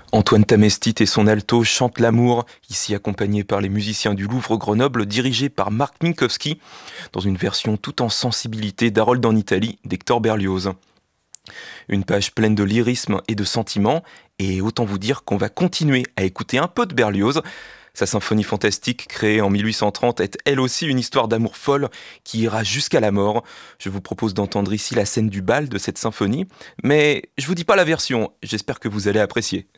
Antoine Tamestit et son alto chantent l'amour, ici accompagné par les musiciens du Louvre Grenoble, dirigés par Marc Minkowski, dans une version tout en sensibilité d'Harold en Italie d'Hector Berlioz. Une page pleine de lyrisme et de sentiments, et autant vous dire qu'on va continuer à écouter un peu de Berlioz. Sa symphonie fantastique, créée en 1830, est elle aussi une histoire d'amour folle qui ira jusqu'à la mort. Je vous propose d'entendre ici la scène du bal de cette symphonie, mais je vous dis pas la version, j'espère que vous allez apprécier.